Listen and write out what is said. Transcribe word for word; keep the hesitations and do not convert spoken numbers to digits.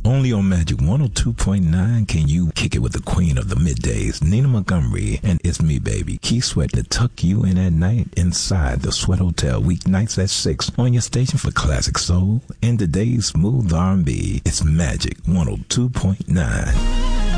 Only on Magic one oh two point nine can you kick it with the queen of the middays, Nina Montgomery, and It's Me Baby, Keith Sweat, to tuck you in at night inside the Sweat Hotel, weeknights at six on your station for classic soul and today's smooth R and B. It's Magic one oh two point nine.